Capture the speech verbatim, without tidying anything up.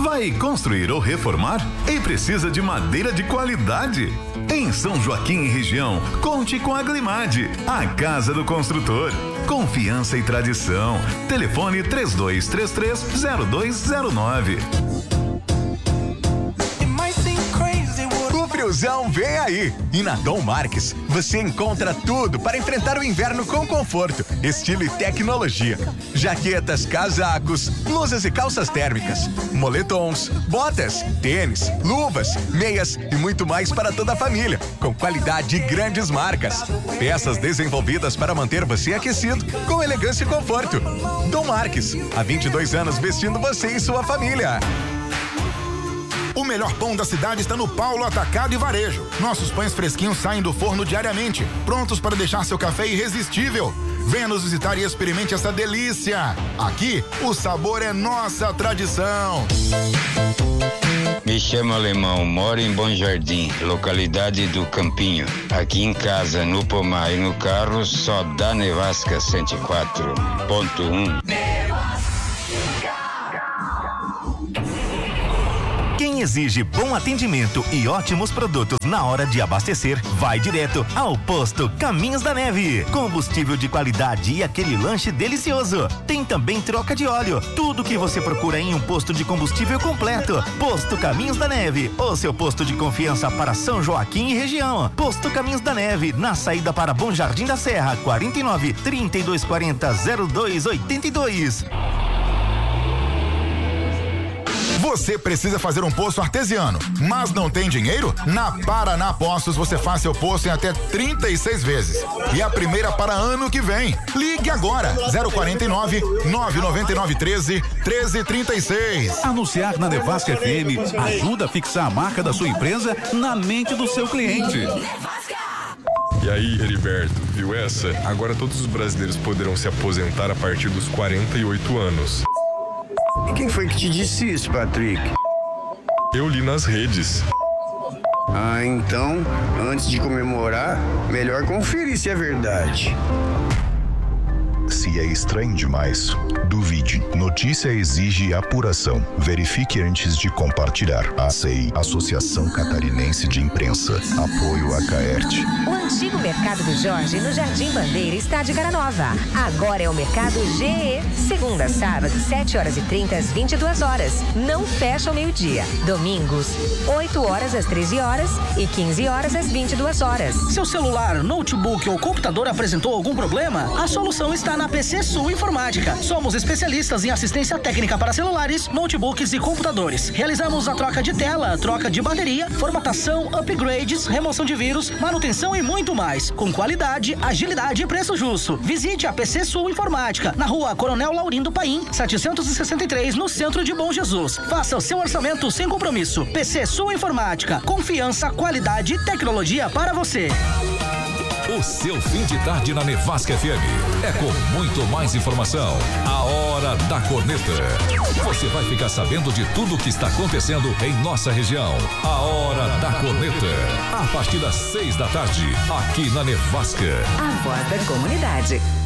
Vai construir ou reformar e precisa de madeira de qualidade? Em São Joaquim e região, conte com a Glimad, a casa do construtor. Confiança e tradição. Telefone três dois três três, zero dois zero nove. O friozão vem aí! E na Dom Marques, você encontra tudo para enfrentar o inverno com conforto, estilo e tecnologia. Jaquetas, casacos, blusas e calças térmicas, moletons, botas, tênis, luvas, meias e muito mais para toda a família, com qualidade e grandes marcas. Peças desenvolvidas para manter você aquecido, com elegância e conforto. Dom Marques, há vinte e dois anos vestindo você e sua família. O melhor pão da cidade está no Paulo Atacado e Varejo. Nossos pães fresquinhos saem do forno diariamente, prontos para deixar seu café irresistível. Venha nos visitar e experimente essa delícia. Aqui, o sabor é nossa tradição. Me chamo Alemão, moro em Bom Jardim, localidade do Campinho. Aqui em casa, no pomar e no carro, só dá Nevasca cento e quatro ponto um. Quem exige bom atendimento e ótimos produtos na hora de abastecer, vai direto ao Posto Caminhos da Neve. Combustível de qualidade e aquele lanche delicioso. Tem também troca de óleo. Tudo que você procura em um posto de combustível completo. Posto Caminhos da Neve, o seu posto de confiança para São Joaquim e região. Posto Caminhos da Neve, na saída para Bom Jardim da Serra, quarenta e nove, trinta e dois quarenta, zero dois oitenta e dois. Você precisa fazer um poço artesiano, mas não tem dinheiro? Na Paraná Poços você faz seu poço em até trinta e seis vezes. E a primeira para ano que vem. Ligue agora, zero quarenta e nove, nove nove nove, treze, treze trinta e seis. Anunciar na Nevasca F M ajuda a fixar a marca da sua empresa na mente do seu cliente. E aí, Heriberto, viu essa? Agora todos os brasileiros poderão se aposentar a partir dos quarenta e oito anos. E quem foi que te disse isso, Patrick? Eu li nas redes. Ah, então, antes de comemorar, melhor conferir se é verdade. Se é estranho demais, duvide. Notícia exige apuração. Verifique antes de compartilhar. A C I, Associação Catarinense de Imprensa. Apoio a Caerte. O antigo Mercado do Jorge, no Jardim Bandeira, está de cara nova. Agora é o Mercado G E. Segunda a sábado, sete horas e trinta às vinte e duas horas. Não fecha ao meio-dia. Domingos, oito horas às treze horas e quinze horas às vinte e duas horas. Seu celular, notebook ou computador apresentou algum problema? A solução está na P C Sul Informática. Somos especialistas em assistência técnica para celulares, notebooks e computadores. Realizamos a troca de tela, troca de bateria, formatação, upgrades, remoção de vírus, manutenção e muito mais. Com qualidade, agilidade e preço justo. Visite a P C Sul Informática, na rua Coronel Laurindo Paim, setecentos e sessenta e três, no centro de Bom Jesus. Faça o seu orçamento sem compromisso. P C Sul Informática. Confiança, qualidade e tecnologia para você. O seu fim de tarde na Nevasca F M é com muito mais informação. A Hora da Corneta. Você vai ficar sabendo de tudo o que está acontecendo em nossa região. A Hora da Corneta. A partir das seis da tarde, aqui na Nevasca. A voz da comunidade.